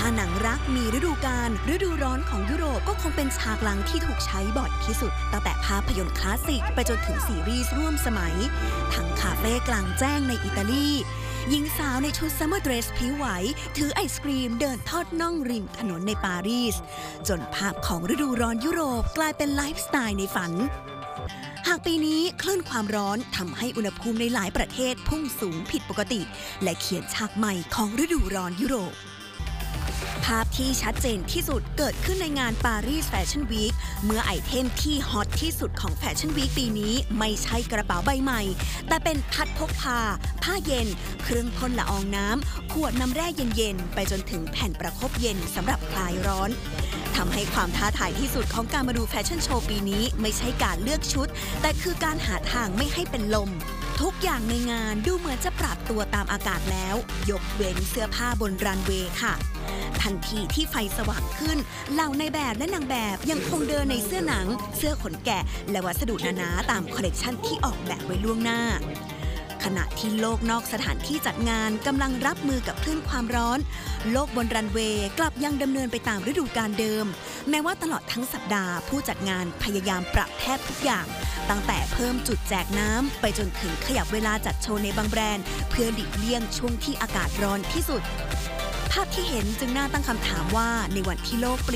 าหนังรักมีฤดูกาลฤดูร้อนของยุโรปก็คงเป็นฉากหลังที่ถูกใช้บ่อยที่สุดตั้งแต่ภาพยนตร์คลาสสิกไปจนถึงซีรีส์ร่วมสมัยทั้งคาเฟ่กลางแจ้งในอิตาลีหญิงสาวในชุดซัมเมอร์เดรสผิวไหวถือไอศกรีมเดินทอดน่องริมถนนในปารีสจนภาพของฤดูร้อนยุโรปกลายเป็นไลฟ์สไตล์ในฝันหากปีนี้คลื่นความร้อนทำให้อุณหภูมิในหลายประเทศพุ่งสูงผิดปกติและเขียนฉากใหม่ของฤดูร้อนยุโรปภาพที่ชัดเจนที่สุดเกิดขึ้นในงานปารีสแฟชั่นวีคเมื่อไอเทมที่ฮอตที่สุดของแฟชั่นวีคปีนี้ไม่ใช่กระเป๋าใบใหม่แต่เป็นพัดพกพาผ้าเย็นเครื่องพ่นละอองน้ำขวดน้ำแร่เย็นๆไปจนถึงแผ่นประคบเย็นสำหรับคลายร้อนทำให้ความท้าทายที่สุดของการมาดูแฟชั่นโชว์ปีนี้ไม่ใช่การเลือกชุดแต่คือการหาทางไม่ให้เป็นลมทุกอย่างในงานดูเหมือนจะปรับตัวตามอากาศแล้วยกเว้นเสื้อผ้าบนรันเวย์ค่ะทันทีที่ไฟสว่างขึ้นเหล่าในแบบและนางแบบยังคงเดินในเสื้อหนังเสื้อขนแกะและวัสดุหนาๆตามคอลเลกชันที่ออกแบบไว้ล่วงหน้าขณะที่โลกนอกสถานที่จัดงานกำลังรับมือกับคลื่นความร้อนโลกบนรันเวย์กลับยังดำเนินไปตามฤดูกาลเดิมแม้ว่าตลอดทั้งสัปดาห์ผู้จัดงานพยายามปรับแทบทุกอย่างตั้งแต่เพิ่มจุดแจกน้ำไปจนถึงขยับเวลาจัดโชว์ในบางแบรนด์เพื่อหลีกเลี่ยงช่วงที่อากาศร้อนที่สุดภาพที่เห็นจึงน่าตั้งคำถามว่าในวันที่โลก